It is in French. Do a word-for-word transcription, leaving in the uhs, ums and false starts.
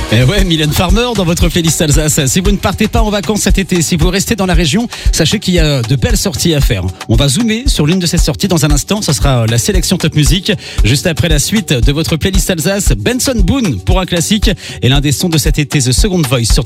Eh ouais, Mylène Farmer dans votre playlist Alsace. Si vous ne partez pas en vacances cet été, si vous restez dans la région, sachez qu'il y a de belles sorties à faire. On va zoomer sur l'une de ces sorties dans un instant. Ce sera la sélection Top Music. Juste après la suite de votre playlist Alsace, Benson Boone pour un classique et l'un des sons de cet été, The Second Voice sur